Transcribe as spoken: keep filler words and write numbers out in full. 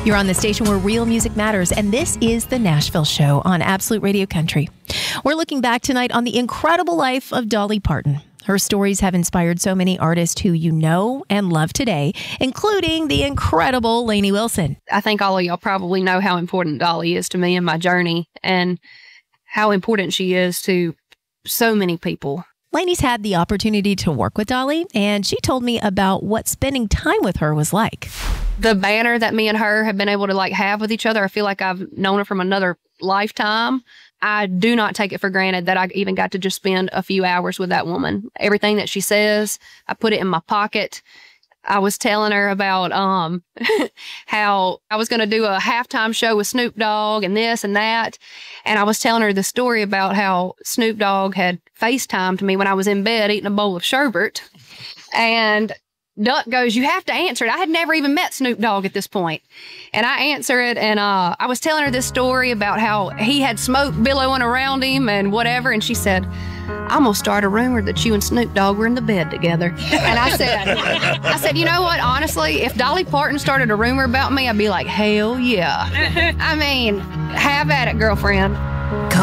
You're on the station where real music matters, and this is The Nashville Show on Absolute Radio Country. We're looking back tonight on the incredible life of Dolly Parton. Her stories have inspired so many artists who you know and love today, including the incredible Lainey Wilson. I think all of y'all probably know how important Dolly is to me and my journey, and how important she is to so many people. Lainey's had the opportunity to work with Dolly, and she told me about what spending time with her was like. The banter that me and her have been able to like have with each other, I feel like I've known her from another lifetime. I do not take it for granted that I even got to just spend a few hours with that woman. Everything that she says, I put it in my pocket. I was telling her about um, how I was going to do a halftime show with Snoop Dogg and this and that. And I was telling her the story about how Snoop Dogg had FaceTimed me when I was in bed eating a bowl of sherbet. And Duck goes, "You have to answer it." I had never even met Snoop Dogg at this point. And I answer it, and uh, I was telling her this story about how he had smoke billowing around him and whatever. And she said, "I'm going to start a rumor that you and Snoop Dogg were in the bed together." And I said, I said, you know what? Honestly, if Dolly Parton started a rumor about me, I'd be like, hell yeah. I mean, have at it, girlfriend.